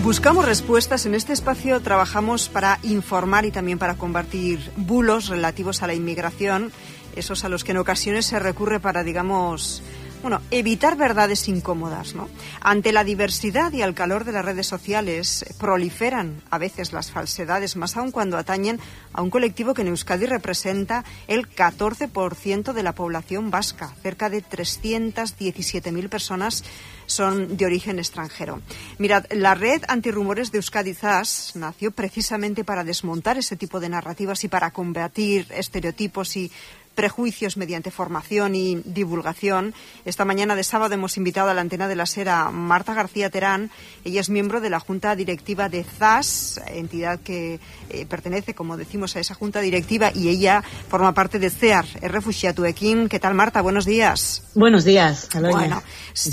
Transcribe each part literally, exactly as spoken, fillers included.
Buscamos respuestas. En este espacio trabajamos para informar y también para combatir bulos relativos a la inmigración, esos a los que en ocasiones se recurre para, digamos, bueno, evitar verdades incómodas, ¿no? Ante la diversidad y al calor de las redes sociales, proliferan a veces las falsedades, más aún cuando atañen a un colectivo que en Euskadi representa el catorce por ciento de la población vasca. Cerca de trescientas diecisiete mil personas son de origen extranjero. Mirad, la red antirrumores de Euskadi Zas nació precisamente para desmontar ese tipo de narrativas y para combatir estereotipos y prejuicios mediante formación y divulgación. Esta mañana de sábado hemos invitado a la antena de la SER a Marta García Terán. Ella es miembro de la Junta Directiva de Zas, entidad que eh, pertenece, como decimos, a esa Junta Directiva, y ella forma parte de CEAR, Errefuxiatuekin. ¿Qué tal, Marta? Buenos días. Buenos días, Aloña. Bueno,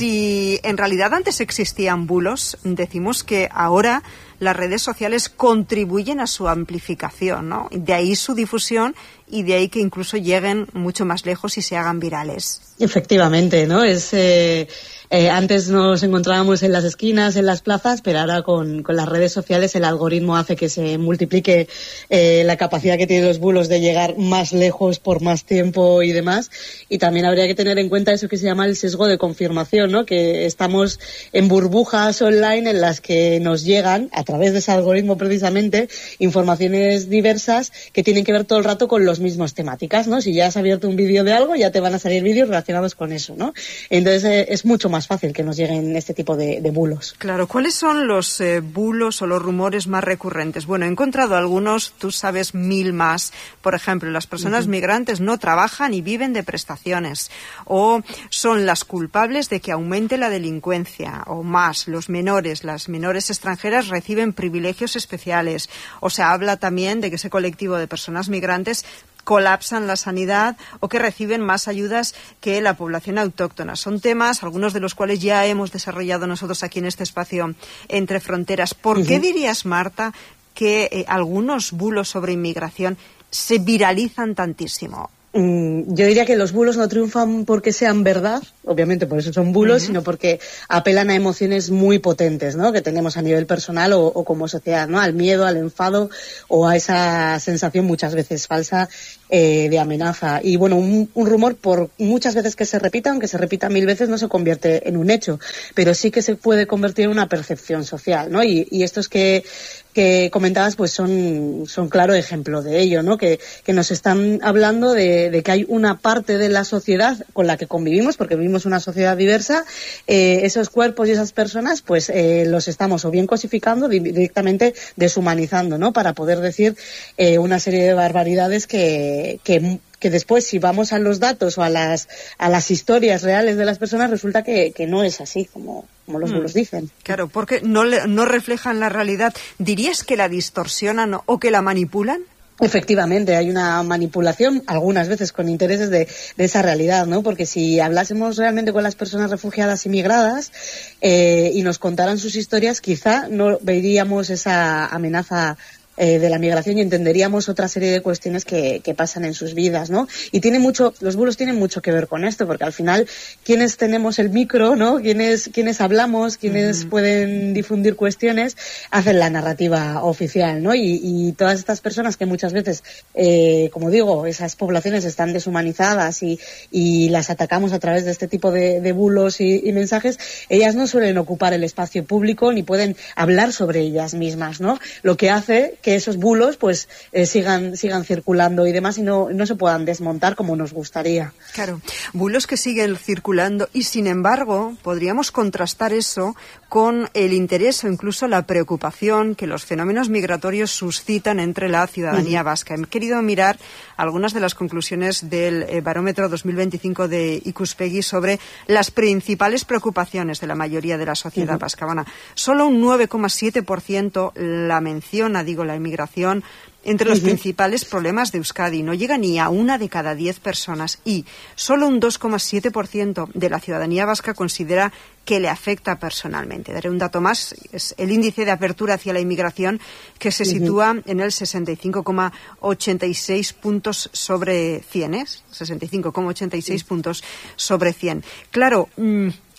si en realidad antes existían bulos, decimos que ahora las redes sociales contribuyen a su amplificación, ¿no? De ahí su difusión y de ahí que incluso lleguen mucho más lejos y se hagan virales. Efectivamente, ¿no? Es eh, eh, antes nos encontrábamos en las esquinas, en las plazas, pero ahora con, con las redes sociales el algoritmo hace que se multiplique eh, la capacidad que tienen los bulos de llegar más lejos por más tiempo y demás. Y también habría que tener en cuenta eso que se llama el sesgo de confirmación, ¿no? Que estamos en burbujas online en las que nos llegan, a través de ese algoritmo precisamente, informaciones diversas que tienen que ver todo el rato con los mismos temáticas, ¿no? Si ya has abierto un vídeo de algo, ya te van a salir vídeos relacionados con eso, ¿no? Entonces eh, es mucho más fácil que nos lleguen este tipo de, de bulos. Claro, ¿cuáles son los eh, bulos o los rumores más recurrentes? Bueno, he encontrado algunos, tú sabes mil más. Por ejemplo, las personas uh-huh. migrantes no trabajan y viven de prestaciones, o son las culpables de que aumente la delincuencia, o más, los menores, las menores extranjeras reciben privilegios especiales, o se habla también de que ese colectivo de personas migrantes colapsan la sanidad o que reciben más ayudas que la población autóctona. Son temas, algunos de los cuales ya hemos desarrollado nosotros aquí en este espacio Entre Fronteras. ¿Por uh-huh. qué dirías, Marta, que eh, algunos bulos sobre inmigración se viralizan tantísimo? Yo diría que los bulos no triunfan porque sean verdad, obviamente por eso son bulos, uh-huh. sino porque apelan a emociones muy potentes, ¿no? Que tenemos a nivel personal o, o como sociedad, ¿no? Al miedo, al enfado o a esa sensación muchas veces falsa eh, de amenaza. Y bueno, un, un rumor, por muchas veces que se repita, aunque se repita mil veces, no se convierte en un hecho, pero sí que se puede convertir en una percepción social, ¿no? Y, y estos que que comentabas pues son son claro ejemplo de ello, ¿no? Que, que nos están hablando de, de que hay una parte de la sociedad con la que convivimos, porque vivimos una sociedad diversa, eh, esos cuerpos y esas personas pues eh, los estamos o bien cosificando, di- directamente deshumanizando, ¿no? Para poder decir eh, una serie de barbaridades que, que que después, si vamos a los datos o a las a las historias reales de las personas, resulta que, que no es así como, como los bulos mm, dicen. Claro, porque no, le, no reflejan la realidad. ¿Dirías que la distorsionan o que la manipulan? Efectivamente, hay una manipulación, algunas veces con intereses de, de esa realidad, ¿no? Porque si hablásemos realmente con las personas refugiadas y migradas eh, y nos contaran sus historias, quizá no veríamos esa amenaza Eh, de la migración y entenderíamos otra serie de cuestiones que, que pasan en sus vidas, ¿no? Y tiene mucho, los bulos tienen mucho que ver con esto, porque al final quienes tenemos el micro, ¿no? Quienes, quienes hablamos, quienes uh-huh. pueden difundir cuestiones, hacen la narrativa oficial, ¿no? Y, y todas estas personas que muchas veces, eh, como digo, esas poblaciones están deshumanizadas y, y las atacamos a través de este tipo de, de bulos y, y mensajes, ellas no suelen ocupar el espacio público ni pueden hablar sobre ellas mismas, ¿no? Lo que hace que esos bulos pues eh, sigan sigan circulando y demás y no, no se puedan desmontar como nos gustaría. Claro, bulos que siguen circulando y sin embargo podríamos contrastar eso con el interés o incluso la preocupación que los fenómenos migratorios suscitan entre la ciudadanía uh-huh. vasca. He querido mirar algunas de las conclusiones del eh, barómetro dos mil veinticinco de Ikuspegi sobre las principales preocupaciones de la mayoría de la sociedad uh-huh. vasca. Bueno, solo un nueve coma siete por ciento la menciona, digo, la inmigración entre los uh-huh. principales problemas de Euskadi. No llega ni a una de cada diez personas y solo un dos coma siete por ciento de la ciudadanía vasca considera que le afecta personalmente. Daré un dato más, es el índice de apertura hacia la inmigración que se uh-huh. sitúa en el sesenta y cinco coma ochenta y seis puntos sobre cien, ¿eh? sesenta y cinco coma ochenta y seis uh-huh. puntos sobre cien. Claro, mmm,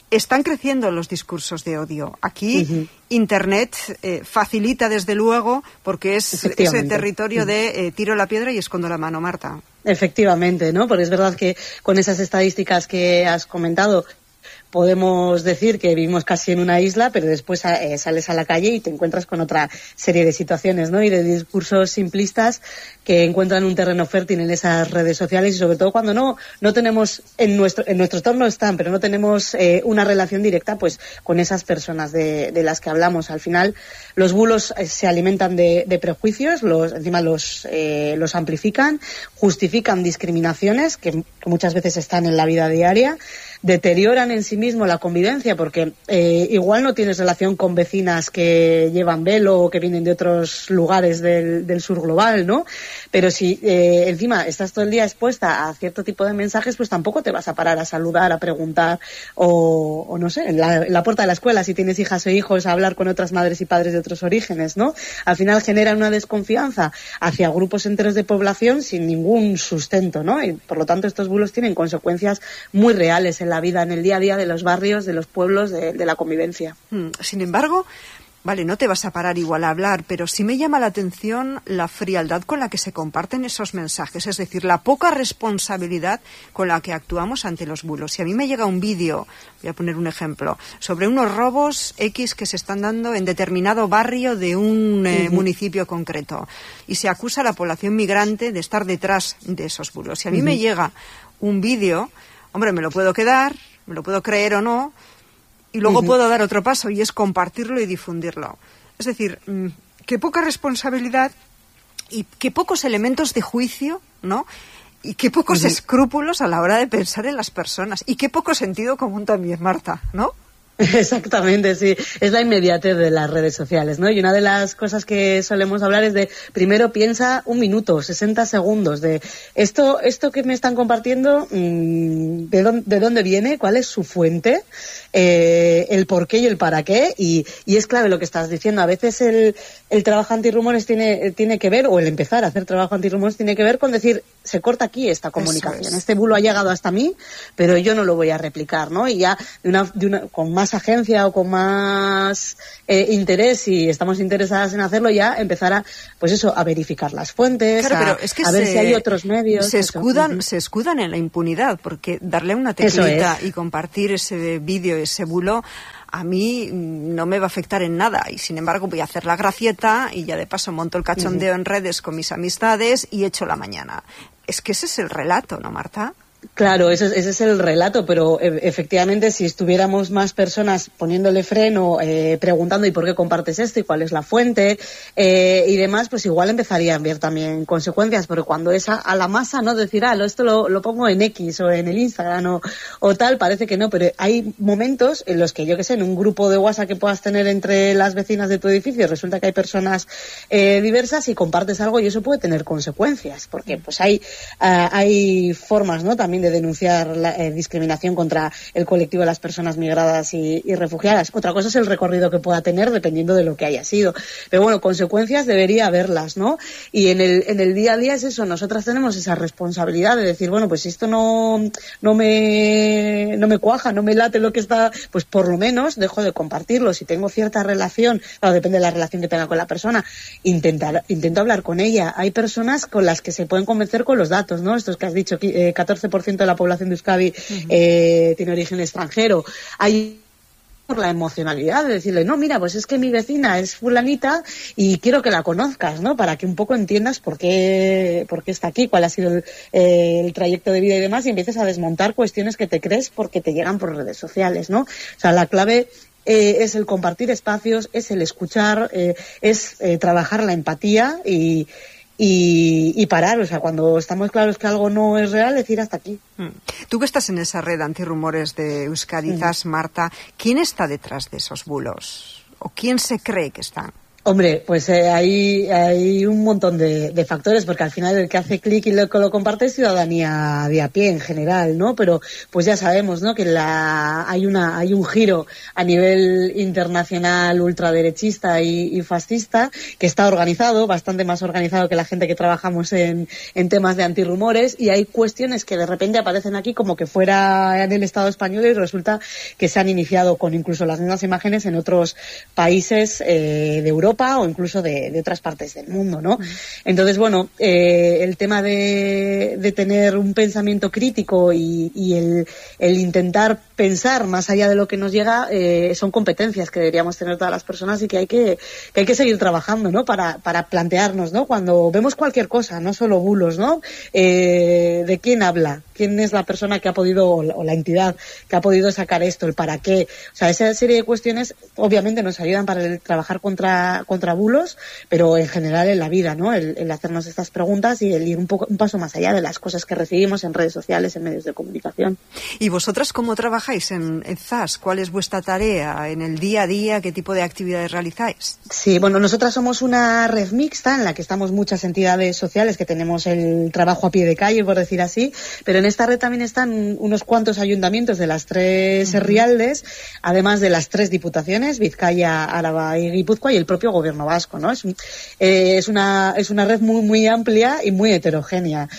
están creciendo los discursos de odio. Aquí uh-huh. Internet eh, facilita, desde luego, porque es ese territorio de eh, tiro la piedra y escondo la mano, Marta. Efectivamente, ¿no? Porque es verdad que con esas estadísticas que has comentado, podemos decir que vivimos casi en una isla, pero después eh, sales a la calle y te encuentras con otra serie de situaciones, ¿no? Y de discursos simplistas que encuentran un terreno fértil en esas redes sociales, y sobre todo cuando no no tenemos, en nuestro en nuestro entorno están, pero no tenemos eh, una relación directa pues con esas personas de, de las que hablamos. Al final, los bulos eh, se alimentan de, de prejuicios, los encima los eh, los amplifican, justifican discriminaciones que, que muchas veces están en la vida diaria, deterioran en sí mismo la convivencia, porque eh, igual no tienes relación con vecinas que llevan velo o que vienen de otros lugares del, del sur global, ¿no? Pero si eh, encima estás todo el día expuesta a cierto tipo de mensajes, pues tampoco te vas a parar a saludar, a preguntar, o, o no sé, en la, en la puerta de la escuela, si tienes hijas o hijos, a hablar con otras madres y padres de otros orígenes, ¿no? Al final genera una desconfianza hacia grupos enteros de población sin ningún sustento, ¿no? Y por lo tanto estos bulos tienen consecuencias muy reales en la vida, en el día a día de los barrios, de los pueblos, de, de la convivencia. Sin embargo, vale, no te vas a parar igual a hablar, pero sí me llama la atención la frialdad con la que se comparten esos mensajes, es decir, la poca responsabilidad con la que actuamos ante los bulos. Si a mí me llega un vídeo, voy a poner un ejemplo, sobre unos robos X que se están dando en determinado barrio de un eh, uh-huh. municipio concreto, y se acusa a la población migrante de estar detrás de esos bulos. Si a mí uh-huh. me llega un vídeo, hombre, me lo puedo quedar, me lo puedo creer o no, y luego uh-huh. puedo dar otro paso, y es compartirlo y difundirlo. Es decir, mmm, qué poca responsabilidad y qué pocos elementos de juicio, ¿no? Y qué pocos uh-huh. escrúpulos a la hora de pensar en las personas. Y qué poco sentido común también, Marta, ¿no? Exactamente, sí. Es la inmediatez de las redes sociales, ¿no? Y una de las cosas que solemos hablar es de, primero piensa un minuto, sesenta segundos, de esto esto que me están compartiendo, ¿de dónde, de dónde viene? ¿Cuál es su fuente? Eh, el por qué y el para qué. Y, y es clave lo que estás diciendo. A veces el, el trabajo antirrumores tiene, tiene que ver, o el empezar a hacer trabajo antirrumores tiene que ver con decir, se corta aquí esta comunicación. Este bulo ha llegado hasta mí, pero yo no lo voy a replicar, ¿no? Y ya de una, de una, con más agencia o con más eh, interés, si estamos interesadas en hacerlo, ya empezar a, pues eso, a verificar las fuentes, claro, a, pero es que a se, ver si hay otros medios. Se escudan, eso. se escudan en la impunidad, porque darle una teclita y compartir ese vídeo, ese bulo, a mí no me va a afectar en nada, y sin embargo voy a hacer la gracieta y ya de paso monto el cachondeo uh-huh. en redes con mis amistades y echo la mañana. Es que ese es el relato, ¿no, Marta? Claro, ese, ese es el relato, pero e- efectivamente si estuviéramos más personas poniéndole freno, eh, preguntando ¿y por qué compartes esto? ¿Y cuál es la fuente? Eh, y demás, pues igual empezaría a ver también consecuencias, porque cuando es a, a la masa, ¿no? Decir, ah, esto lo, lo pongo en X o en el Instagram o, o tal, parece que no, pero hay momentos en los que, yo qué sé, en un grupo de WhatsApp que puedas tener entre las vecinas de tu edificio, resulta que hay personas eh, diversas y compartes algo y eso puede tener consecuencias, porque pues hay, uh, hay formas, ¿no? También de denunciar la eh, discriminación contra el colectivo de las personas migradas y, y refugiadas. Otra cosa es el recorrido que pueda tener dependiendo de lo que haya sido. Pero bueno, consecuencias debería haberlas, ¿no? Y en el, en el día a día es eso, nosotras tenemos esa responsabilidad de decir, bueno, pues si esto no, no me, no me cuaja, no me late lo que está, pues por lo menos dejo de compartirlo. Si tengo cierta relación, claro, depende de la relación que tenga con la persona, intentar, intento hablar con ella. Hay personas con las que se pueden convencer con los datos, ¿no? Estos que has dicho, eh, catorce por ciento de la población de Euskadi uh-huh. eh, tiene origen extranjero. Hay por la emocionalidad de decirle, no, mira, pues es que mi vecina es fulanita y quiero que la conozcas, ¿no? Para que un poco entiendas por qué, por qué está aquí, cuál ha sido el, eh, el trayecto de vida y demás, y empieces a desmontar cuestiones que te crees porque te llegan por redes sociales, ¿no? O sea, la clave eh, es el compartir espacios, es el escuchar, eh, es eh, trabajar la empatía y Y, y parar, o sea, cuando estamos claros que algo no es real, decir hasta aquí. Tú que estás en esa red antirrumores de Euskadi, mm. Marta, ¿quién está detrás de esos bulos? ¿O quién se cree que están? Hombre, pues eh, hay, hay un montón de, de factores, porque al final el que hace clic y lo, lo comparte es ciudadanía de a pie en general, ¿no? Pero pues ya sabemos, ¿no? Que la, hay una hay un giro a nivel internacional ultraderechista y, y fascista que está organizado, bastante más organizado que la gente que trabajamos en, en temas de antirrumores, y hay cuestiones que de repente aparecen aquí como que fuera en el Estado español y resulta que se han iniciado con incluso las mismas imágenes en otros países eh, de Europa o incluso de, de otras partes del mundo, ¿no? Entonces, bueno, eh, el tema de, de tener un pensamiento crítico y, y el, el intentar pensar más allá de lo que nos llega eh, son competencias que deberíamos tener todas las personas y que hay que, que hay que seguir trabajando, ¿no? Para, para plantearnos, ¿no? Cuando vemos cualquier cosa, no solo bulos, ¿no? Eh, ¿de quién habla? ¿Quién es la persona que ha podido, o la, o la entidad que ha podido sacar esto? ¿El para qué? O sea, esa serie de cuestiones obviamente nos ayudan para el, trabajar contra contra bulos, pero en general en la vida, ¿no? El, el hacernos estas preguntas y el ir un poco un paso más allá de las cosas que recibimos en redes sociales, en medios de comunicación. ¿Y vosotras cómo trabajáis en, en Z A S? ¿Cuál es vuestra tarea en el día a día? ¿Qué tipo de actividades realizáis? Sí, bueno, nosotras somos una red mixta en la que estamos muchas entidades sociales que tenemos el trabajo a pie de calle, por decir así, pero en esta red también están unos cuantos ayuntamientos de las tres uh-huh. herrialdes, además de las tres diputaciones, Vizcaya, Álava y Guipúzcoa, y el propio gobierno vasco, ¿no? Es, un, eh, es una es una red muy muy amplia y muy heterogénea.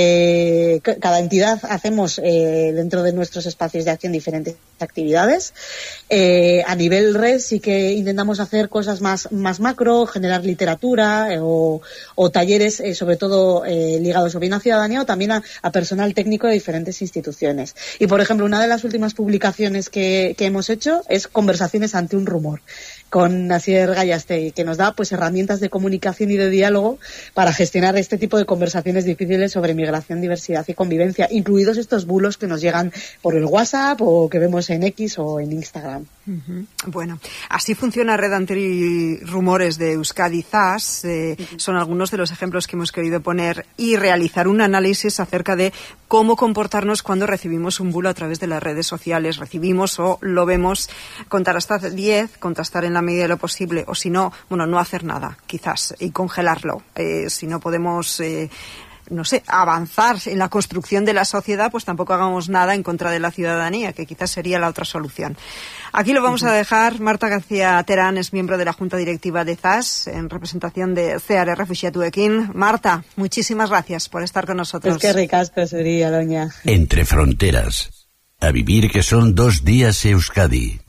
Eh, cada entidad hacemos eh, dentro de nuestros espacios de acción diferentes actividades. Eh, a nivel red sí que intentamos hacer cosas más más macro, generar literatura eh, o, o talleres, eh, sobre todo eh, ligados o bien a ciudadanía o también a, a personal técnico de diferentes instituciones. Y por ejemplo, una de las últimas publicaciones que, que hemos hecho es Conversaciones ante un rumor, con Asier Gallastegui, que nos da pues herramientas de comunicación y de diálogo para gestionar este tipo de conversaciones difíciles sobre migración, diversidad y convivencia, incluidos estos bulos que nos llegan por el WhatsApp o que vemos en X o en Instagram. Uh-huh. Bueno, así funciona Red Antirrumores de Euskadi Z A S. Eh, uh-huh. Son algunos de los ejemplos que hemos querido poner y realizar un análisis acerca de cómo comportarnos cuando recibimos un bulo a través de las redes sociales. Recibimos o lo vemos, contar hasta diez, contrastar en la medida de lo posible, o si no, bueno, no hacer nada, quizás, y congelarlo. Eh, si no podemos... Eh, no sé, avanzar en la construcción de la sociedad, pues tampoco hagamos nada en contra de la ciudadanía, que quizás sería la otra solución. Aquí lo vamos a dejar. Marta García Terán es miembro de la Junta Directiva de Z A S, en representación de Ceare Refuxiatuekin. Marta, muchísimas gracias por estar con nosotros. Es que ricasco sería, doña. Entre fronteras. A vivir que son dos días Euskadi.